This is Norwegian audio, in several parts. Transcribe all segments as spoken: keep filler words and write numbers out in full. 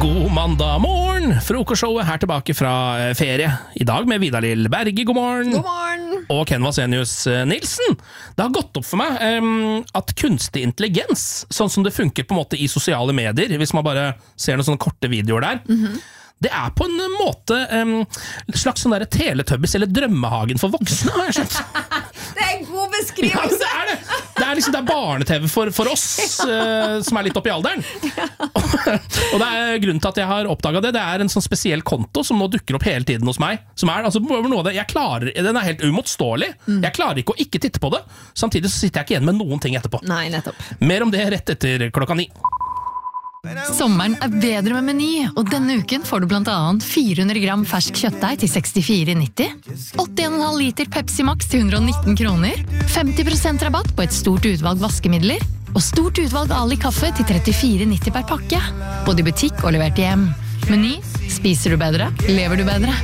God mandag morgen! Frokostshowet her tilbake fra ferie. I dag med Vidar-Lill Berge, god morgen. God morgen. Og Ken Vasenius Nilsen. Det har gått opp for meg um, at kunstig intelligens, sånn som det funker på en måte i sosiale medier, hvis man bare ser noen sånne korte videoer der, mm-hmm. det er på en måte um, slags sånn der Teletubbies eller Drømmehagen for voksne, har jeg skjønt. Det er en god beskrivelse. Ja, det er det. Det er liksom det er barne-tv for, for oss uh, som er litt oppe i alderen. Og det er grunnen til at jeg har oppdaget det. Det er en sånn spesiell konto som nå dukker opp hele tiden hos meg. Som er, altså, noe av det, jeg klarer, den er helt umotståelig. Mm. Jeg klarer ikke å ikke titte på det. Samtidig så sitter jeg ikke igjen med noen ting etterpå. Nei, nettopp. Mer om det rett etter klokka ni. Sommeren er bedre med Meny, og denne uken får du blant annet fire hundre gram fersk kjøttdeig til sekstifire nitti, åtti komma fem liter Pepsi Max til hundre og nitten kroner, femti prosent rabatt på et stort utvalg vaskemidler, og stort utvalg Ali kaffe til trettifire nitti per pakke. Både i butikk og levert hjem. Meny, spiser du bedre, lever du bedre.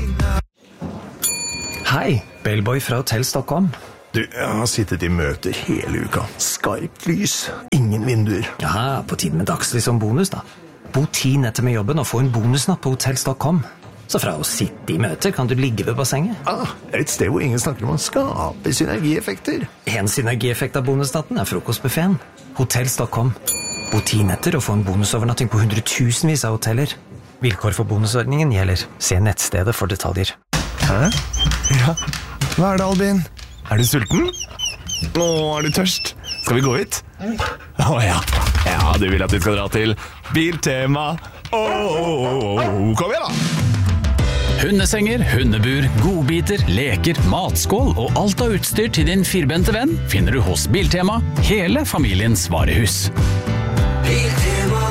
Hei, Bellboy fra Hotel Stockholm. Du, jeg har sittet i møter hele uka. Skarpt lys, ingen vinduer. Ja, på tiden med dagslys som bonus da. Bo ti netter med jobben og få en bonusnatt på Hotel Stockholm. Så fra å sitte i møter kan du ligge ved bassenget. Ah, et sted hvor ingen snakker om å skape synergieffekter. En synergieffekt av bonusnatten er frokostbuffeten. Hotel Stockholm. Bo ti netter og få en bonusovernatting på hundretusenvis av hoteller. Vilkår for bonusordningen gjelder. Se nettstedet for detaljer. Hæ? Ja, hva er det, Albin? Er du sulten? Nå er du tørst. Skal vi gå ut? Å ja. Ja, du vil at vi skal dra til Biltema. Åh, åh, åh, kom igjen da. Hundesenger, hundebur, godbiter, leker, matskål og alt av utstyr til din firbente venn finner du hos Biltema, hele familiens varehus. Biltema,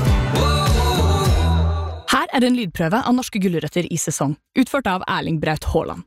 her er en lydprøve av norske gulrøtter i sesong, utført av Erling Braut Haaland.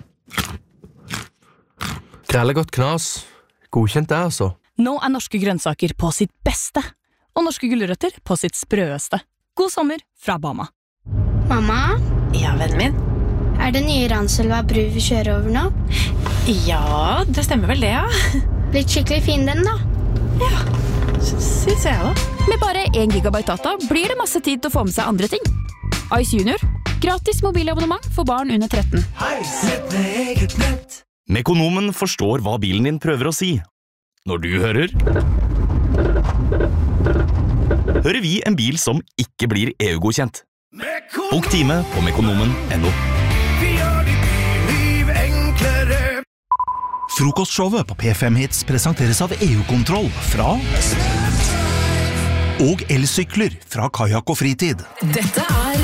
Grelle godt knas. Godkjent det, altså. Nå er norske grønnsaker på sitt beste, og norske gulrøtter på sitt sprøeste. God sommer fra Bama. Mamma? Ja, vennen min? Er det nye Ranselva bru vi kjører over nå? Ja, det stemmer vel det, ja. Blitt skikkelig fin den da? Ja, synes jeg da. Med bare en gigabyte data blir det masse tid til å få med seg andre ting. Ice Junior, gratis mobilabonnement for barn under tretten. Hei, sett med eget nett. Mekonomen forstår hva bilen din prøver å si. Når du hører hører vi en bil som ikke blir E U-godkjent. Bok time på mekonomen punktum no. Vi gjør ditt liv enklere. Frokostshowet på P fem Hits presenteres av E U-kontroll fra og elsykler fra Kajak og Fritid. Dette er